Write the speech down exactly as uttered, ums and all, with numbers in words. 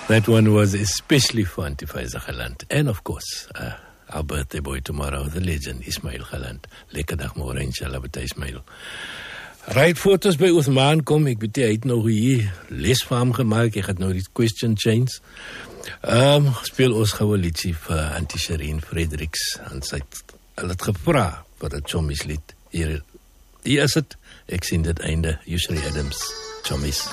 That one was especially for Antifaiza Galant. And of course, uh, our birthday boy tomorrow, the legend, Ismail Galant. Lekker dag môre, inshallah, met Ismail. Right, foto's by Uthman kom. Ek weet hy het nou hier les vir hom gemaak. Ek het nou die question change. Um, speel ons goue liedjie vir Auntie Shireen Fredericks. En sy het, hulle het gevra vir 'n Chommies lied. Hier, hier is het. Ek sien dit einde. Yusri Adams, Chommies.